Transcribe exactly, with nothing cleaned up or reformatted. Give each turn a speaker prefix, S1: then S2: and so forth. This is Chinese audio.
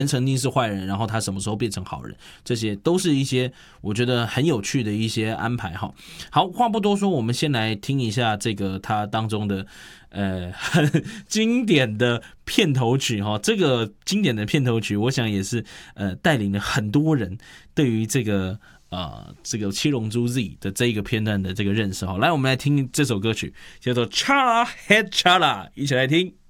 S1: 曾经是坏人，然后他什么时候变成好人，这些都是一些我觉得很有趣的一些安排哈。好，话不多说，我们先来听一下这个他当中的呃很经典的片头曲哈。这个经典的片头曲，我想也是呃带领了很多人对于这个呃这个七龙珠 Z 的这一个片段的这个认识哈。来，我们来听这首歌曲，叫做 Chala Head Chala， 一起来听。